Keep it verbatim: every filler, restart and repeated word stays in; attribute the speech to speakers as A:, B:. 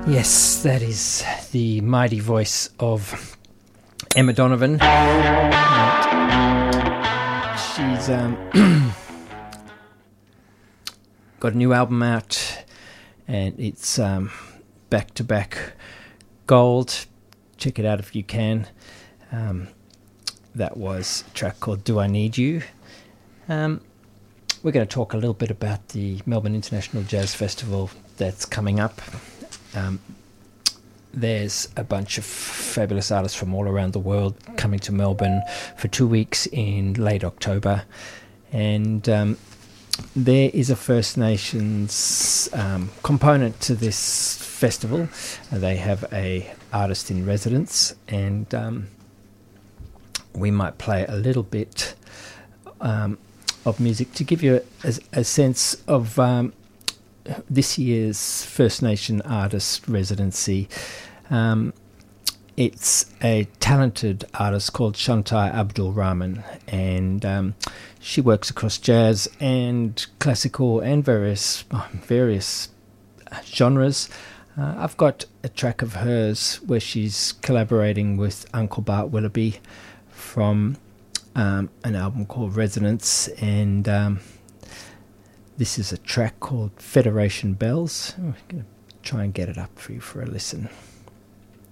A: Yes, that is the mighty voice of Emma Donovan. And she's um, got a new album out, and it's um, back-to-back gold. Check it out if you can. Um, that was a track called Do I Need You? Um, we're going to talk a little bit about the Melbourne International Jazz Festival that's coming up. Um, there's a bunch of fabulous artists from all around the world coming to Melbourne for two weeks in late October, and um, there is a First Nations um, component to this festival. Uh, they have a artist in residence, and um, we might play a little bit um, of music to give you a, a, a sense of um, this year's First Nation artist residency. Um, it's a talented artist called Shantai Abdul Rahman, and um, she works across jazz and classical and various various genres. Uh, I've got a track of hers where she's collaborating with Uncle Bart Willoughby from um, an album called Resonance, and um, this is a track called Federation Bells. I'm going to try and get it up for you for a listen.